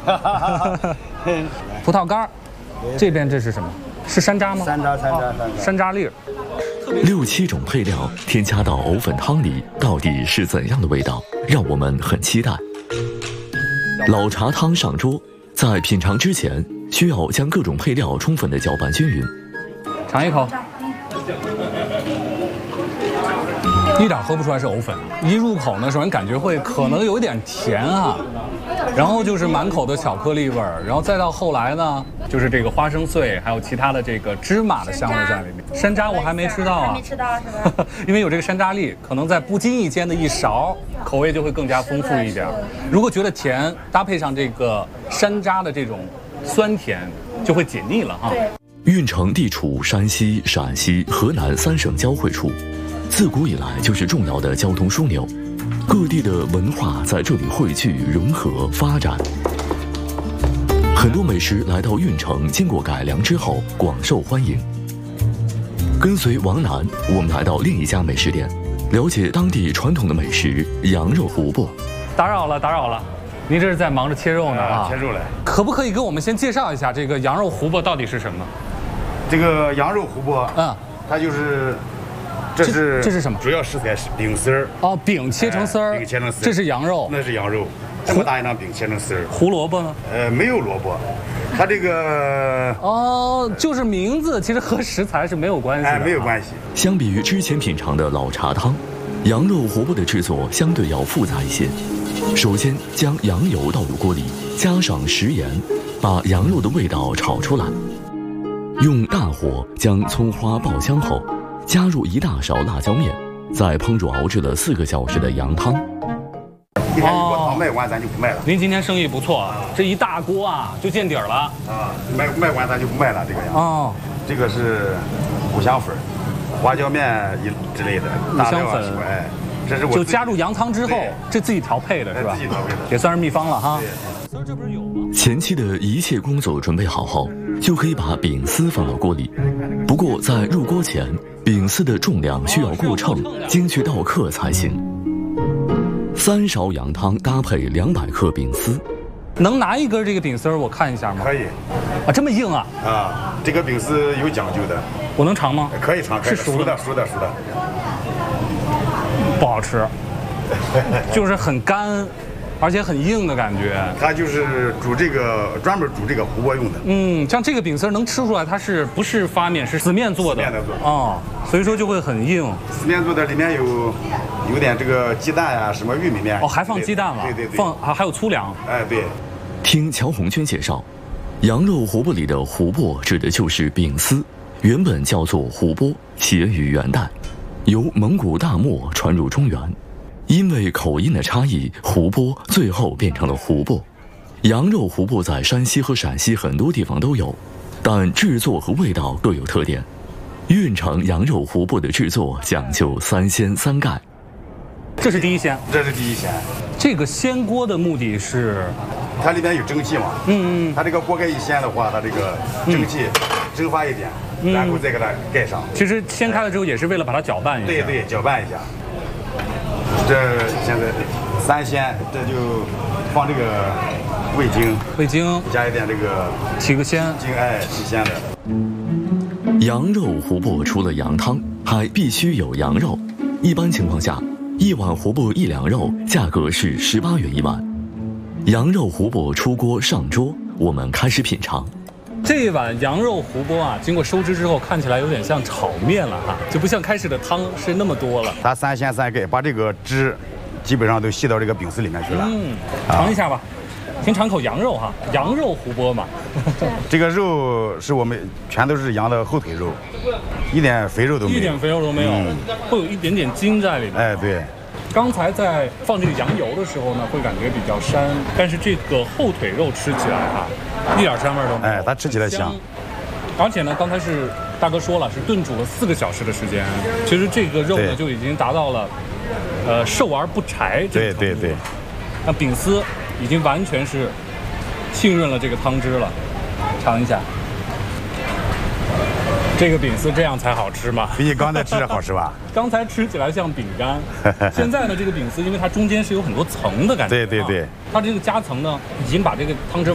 葡萄干儿，这边这是什么？是山楂吗？山楂粒。 6、7种配料添加到藕粉汤里，到底是怎样的味道？让我们很期待。老茶汤上桌，在品尝之前，需要将各种配料充分的搅拌均匀。 尝一口，一点喝不出来是藕粉。一入口呢，首先感觉会可能有点甜啊，然后就是满口的巧克力味儿，然后再到后来呢，就是这个花生碎，还有其他的这个芝麻的香味在里面。山楂我还没吃到啊， 没吃到是吧？ 因为有这个山楂粒，可能在不经意间的一勺，口味就会更加丰富一点。如果觉得甜，搭配上这个山楂的这种酸甜，就会解腻了哈。 运城地处山西、陕西、河南3省交汇处，自古以来就是重要的交通枢纽，各地的文化在这里汇聚、融合、发展。很多美食来到运城，经过改良之后广受欢迎。跟随王楠，我们来到另一家美食店，了解当地传统的美食羊肉胡饽。 打扰了，您这是在忙着切肉呢啊？ 切肉嘞。 可不可以给我们先介绍一下这个羊肉胡饽到底是什么？ 这个羊肉胡饽，它就是，这是什么？主要食材是饼丝儿。 哦，饼切成丝儿。 饼切成丝儿。 这是羊肉。 那是羊肉，这么大一张饼切成丝儿。 胡萝卜呢？ 没有萝卜，它这个就是名字其实和食材是没有关系的。 没有关系。 相比于之前品尝的老茶汤，羊肉胡饽的制作相对要复杂一些。首先将羊油倒入锅里，加上食盐，把羊肉的味道炒出来。用大火将葱花爆香后，加入1大勺辣椒面，再烹煮熬制了4个小时的羊汤。 一天一锅汤卖完咱就不卖了。 您今天生意不错啊，这一大锅啊就见底儿了啊，卖完咱就不卖了这个呀。这个是五香粉、花椒面之类的。 五香粉， 这是我就加入羊汤之后，这自己调配的是吧？ 自己调配的， 也算是秘方了哈。 这不是有吗？ 前期的一切工作准备好后，就可以把饼丝放到锅里。不过在入锅前，饼丝的重量需要过秤，精确到克才行。3勺羊汤搭配200克饼丝。 能拿一根这个饼丝我看一下吗？ 可以。 啊，这么硬啊？ 这个饼丝有讲究的。 我能尝吗？ 可以尝， 是熟的。不好吃，就是很干，而且很硬的感觉。 它就是专门煮这个胡饽用的。 像这个饼丝能吃出来，它是不是发面，是死面做的？ 死面的做。 所以说就会很硬。 死面做的里面有点这个鸡蛋呀，什么玉米面。 还放鸡蛋了？ 对。 还有粗粮。 对。 听乔红娟介绍，羊肉胡饽里的胡饽指的就是饼丝，原本叫做胡饽，起源于元代，由蒙古大漠传入中原。因为口音的差异，胡饽最后变成了胡饽。羊肉胡饽在山西和陕西很多地方都有，但制作和味道各有特点。运城羊肉胡饽的制作讲究3鲜3盖。 这是第一鲜。 这是第一鲜。 这个掀锅的目的是， 它里面有蒸汽嘛。它这个锅盖一掀的话，它这个蒸汽蒸发一点，然后再给它盖上。 其实掀开了之后也是为了把它搅拌一下。 对，搅拌一下。这现在3鲜，这就放这个味精，加一点这个提个鲜， 提鲜的。 羊肉胡饽除了羊汤，还必须有羊肉。一般情况下，1碗胡饽1两肉，价格是18元1碗。羊肉胡饽出锅上桌，我们开始品尝。 这一碗羊肉胡饽啊，经过收汁之后，看起来有点像炒面了哈，就不像开始的汤是那么多了。 它3鲜3盖，把这个汁基本上都吸到这个饼丝里面去了。 尝一下吧，先尝口羊肉哈，羊肉胡饽嘛。 这个肉是我们全都是羊的后腿肉，一点肥肉都没有。 一点肥肉都没有，会有一点点筋在里面。 对。 刚才在放这个羊油的时候呢，会感觉比较膻，但是这个后腿肉吃起来哈，一点膻味都没有。 它吃起来香。 而且呢，刚才是大哥说了，是炖煮了4个小时的时间。其实这个肉呢就已经达到了，瘦而不柴。 对。 那饼丝已经完全是浸润了这个汤汁了，尝一下。这个饼丝这样才好吃嘛？ 比你刚才吃的好吃吧？ 刚才吃起来像饼干，现在呢这个饼丝，因为它中间是有很多层的感觉。 对。 它这个夹层呢，已经把这个汤汁